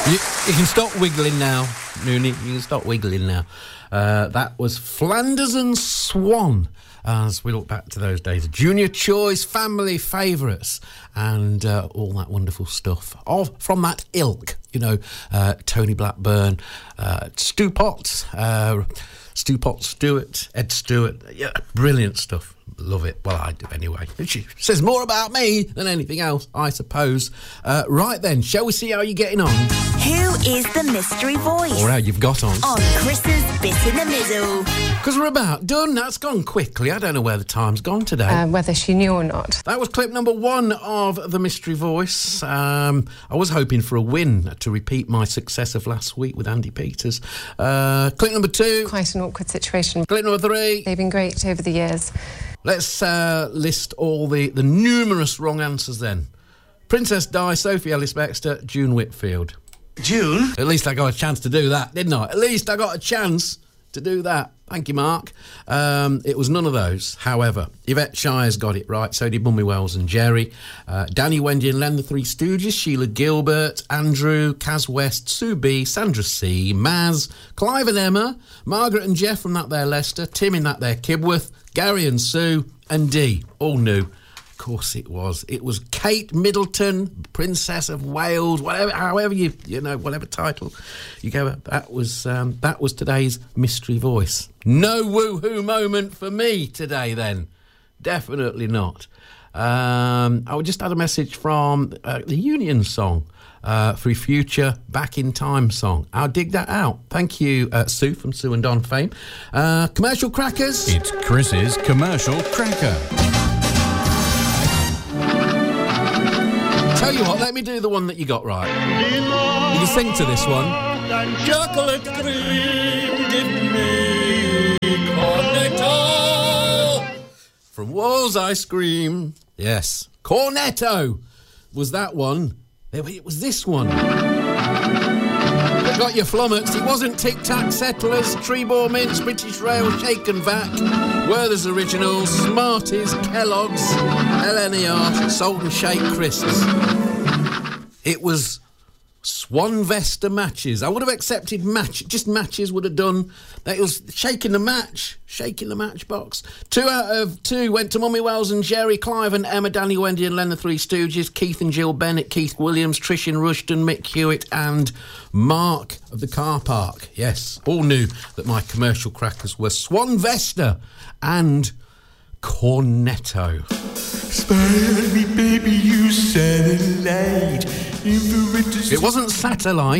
You can stop wiggling now, Noonie. You can stop wiggling now. That was Flanders and Swan. As we look back to those days, Junior Choice, family favourites, and all that wonderful stuff from that ilk. You know, Tony Blackburn, Stu Potts, Stewart, Ed Stewart. Yeah, brilliant stuff. Love it. Well, I do anyway. It says more about me than anything else, I suppose. Right then, shall we see how you're getting on? Who is the mystery voice? Or how you've got on. On Chris's Bit in the Middle. Because we're about done. That's gone quickly. I don't know where the time's gone today. Whether she knew or not. That was clip number 1 of the mystery voice. I was hoping for a win to repeat my success of last week with Andy Peters. Clip number 2. Quite an awkward situation. Clip number 3. They've been great over the years. Let's list all the numerous wrong answers then. Princess Di, Sophie Ellis-Bextor, June Whitfield. June? At least I got a chance to do that, didn't I? At least I got a chance to do that. Thank you, Mark. It was none of those. However, Yvette Shires got it right. So did Mummy Wells and Jerry. Danny, Wendy and Len, the Three Stooges. Sheila Gilbert, Andrew, Kaz West, Sue B, Sandra C, Maz, Clive and Emma, Margaret and Jeff from that there Leicester, Tim in that there Kibworth, Gary and Sue, and Dee. All new. Of course it was. It was Kate Middleton, Princess of Wales, whatever, however you know, whatever title you go. That was today's mystery voice. No woohoo moment for me today. Then, definitely not. I just had a message from the Union song. For a future Back in Time song. I'll dig that out. Thank you, Sue from Sue and Don fame. Commercial crackers. It's Chris's Commercial Cracker. Tell you what, let me do the one that you got right. You can sing to this one. Chocolate cream, give me cornetto. From Walls Ice Cream. Yes, Cornetto was that one. It was this one. Got your flummoxed. It wasn't Tic Tac, Settlers, Trebor Mints, British Rail, Shake and Vac, Werther's Originals, Smarties, Kellogg's, LNER, Salt and Shake Crisps. It was Swanvesta matches. I would have accepted just matches would have done. It was shaking the matchbox. 2 out of 2 went to Mummy Wells and Jerry, Clive and Emma, Danny, Wendy and Len, the Three Stooges, Keith and Jill Bennett, Keith Williams, Trish in Rushden, Mick Hewitt and Mark of the car park. Yes, all knew that my commercial crackers were Swanvesta and Cornetto. Spare me, baby, you satellite. It wasn't satellite,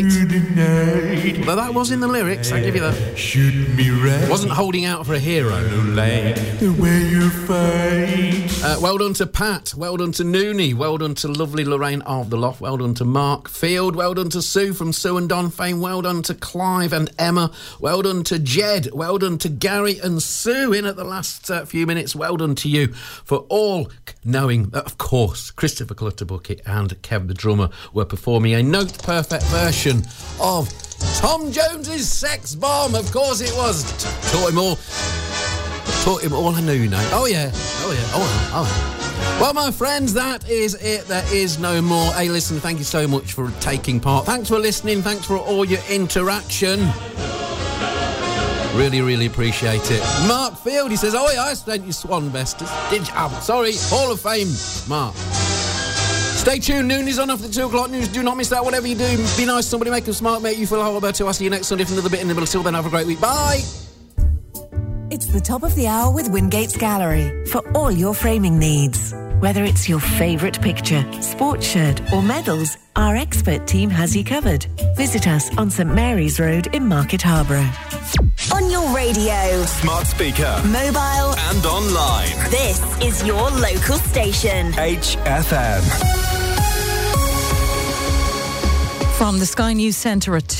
but that was in the lyrics, I'll give you that. Shoot me right. It wasn't holding out for a hero. Like the way you fight. Well done to Pat, well done to Noonie, well done to lovely Lorraine of the Loft, well done to Mark Field, well done to Sue from Sue and Don fame, well done to Clive and Emma, well done to Jed, well done to Gary and Sue in at the last few minutes, well done to you for all knowing that, of course, Christopher Clutterbucket and Kev the drummer were performing a note-perfect version of Tom Jones's Sex Bomb. Of course it was. Taught him all I knew, you know. Oh yeah. Well, my friends, that is it. There is no more. Hey, listen, thank you so much for taking part. Thanks for listening. Thanks for all your interaction. Really, really appreciate it. Mark Field, he says, oh yeah, I spent you Swanvestas. Did you? Oh, sorry, Hall of Fame, Mark. Stay tuned, noon is on after the 2 o'clock news. Do not miss that, whatever you do. Be nice to somebody, make them smart, make you feel a whole about to. I'll see you next Sunday for another bit in the middle. Till then, have a great week. Bye! It's the top of the hour with Wingate's Gallery for all your framing needs. Whether it's your favourite picture, sports shirt or medals, our expert team has you covered. Visit us on St Mary's Road in Market Harborough. On your radio, smart speaker, mobile and online. This is your local station. HFM. From the Sky News Centre at 2.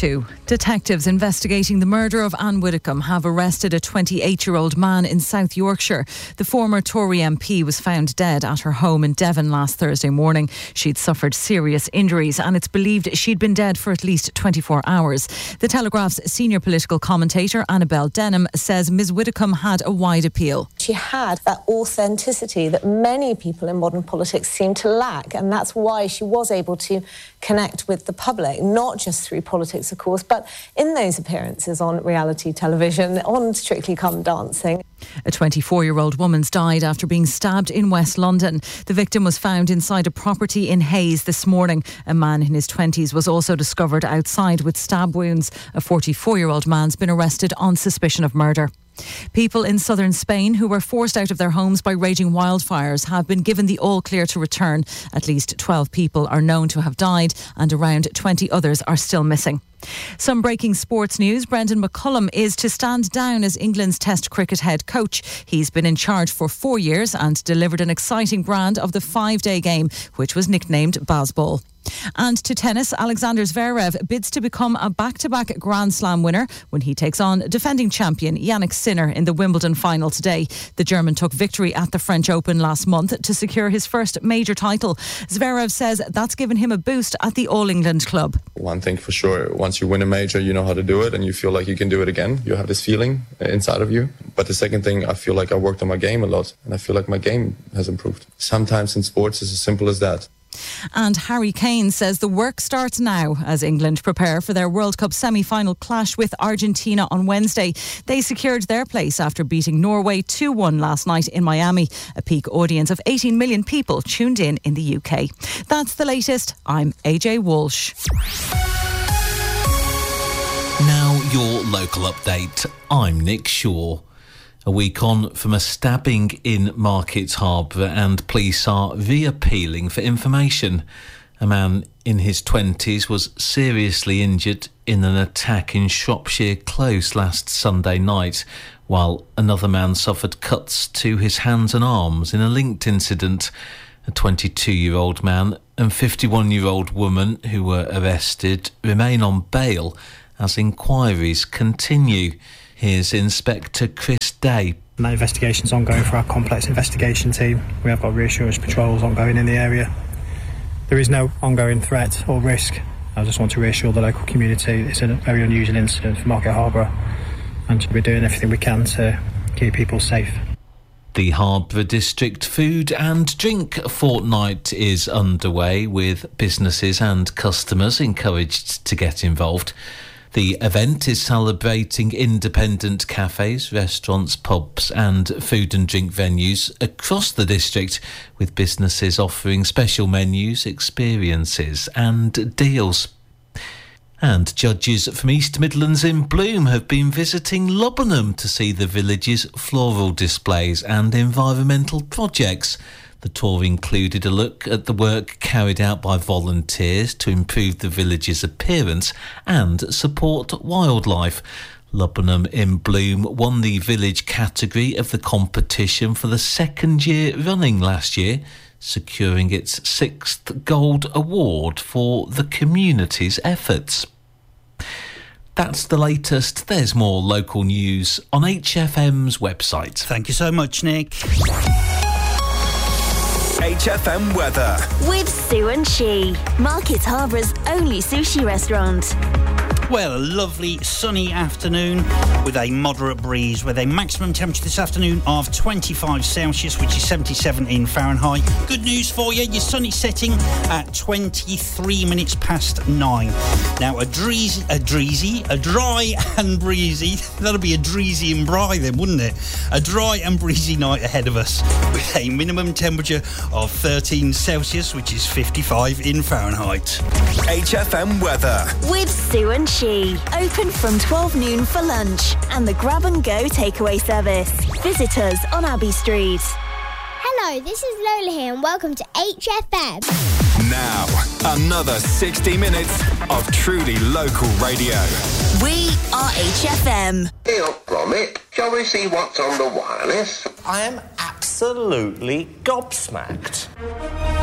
Detectives investigating the murder of Anne Widdecombe have arrested a 28-year-old man in South Yorkshire. The former Tory MP was found dead at her home in Devon last Thursday morning. She'd suffered serious injuries and it's believed she'd been dead for at least 24 hours. The Telegraph's senior political commentator Annabel Denham says Ms Widdecombe had a wide appeal. She had that authenticity that many people in modern politics seem to lack, and that's why she was able to connect with the public, not just through politics, of course, but in those appearances on reality television, on Strictly Come Dancing. A 24-year-old woman's died after being stabbed in West London. The victim was found inside a property in Hayes this morning. A man in his 20s was also discovered outside with stab wounds. A 44-year-old man's been arrested on suspicion of murder. People in southern Spain who were forced out of their homes by raging wildfires have been given the all-clear to return. At least 12 people are known to have died and around 20 others are still missing. Some breaking sports news. Brendan McCullum is to stand down as England's Test cricket head coach. He's been in charge for 4 years and delivered an exciting brand of the 5-day game, which was nicknamed Bazball. And to tennis, Alexander Zverev bids to become a back-to-back Grand Slam winner when he takes on defending champion Jannik Sinner in the Wimbledon final today. The German took victory at the French Open last month to secure his first major title. Zverev says that's given him a boost at the All England club. One thing for sure, once you win a major, you know how to do it and you feel like you can do it again. You have this feeling inside of you. But the second thing, I feel like I worked on my game a lot and I feel like my game has improved. Sometimes in sports it's as simple as that. And Harry Kane says the work starts now as England prepare for their World Cup semi-final clash with Argentina on Wednesday. They secured their place after beating Norway 2-1 last night in Miami. A peak audience of 18 million people tuned in the UK. That's the latest. I'm AJ Walsh. Now your local update. I'm Nick Shaw. A week on from a stabbing in Market Harbour and police are re-appealing for information. A man in his 20s was seriously injured in an attack in Shropshire Close last Sunday night, while another man suffered cuts to his hands and arms in a linked incident. A 22-year-old man and 51-year-old woman who were arrested remain on bail as inquiries continue. Here's Inspector Chris Day. That investigation's ongoing for our complex investigation team. We have got reassurance patrols ongoing in the area. There is no ongoing threat or risk. I just want to reassure the local community it's a very unusual incident for Market Harbour and we're doing everything we can to keep people safe. The Harbour District Food and Drink Fortnight is underway with businesses and customers encouraged to get involved. The event is celebrating independent cafes, restaurants, pubs and food and drink venues across the district, with businesses offering special menus, experiences and deals. And judges from East Midlands in Bloom have been visiting Lubbenham to see the village's floral displays and environmental projects. The tour included a look at the work carried out by volunteers to improve the village's appearance and support wildlife. Lubbenham in Bloom won the village category of the competition for the second year running last year, securing its 6th gold award for the community's efforts. That's the latest. There's more local news on HFM's website. Thank you so much, Nick. HFM weather. With Sue and She, Market Harbour's only sushi restaurant. Well, a lovely sunny afternoon with a moderate breeze with a maximum temperature this afternoon of 25 Celsius, which is 77 in Fahrenheit. Good news for you, your sun is setting at 23 minutes past 9. Now, a dry and breezy, that'll be a dreezy and bry then, wouldn't it? A dry and breezy night ahead of us with a minimum temperature of 13 Celsius, which is 55 in Fahrenheit. HFM weather. With Sue and She, open from 12 noon for lunch and the grab and go takeaway service. Visit us on Abbey Street. Hello, this is Lola here and welcome to HFM. Now, another 60 minutes of truly local radio. We are HFM. Hey up, Gromit. Shall we see what's on the wireless? I am absolutely gobsmacked.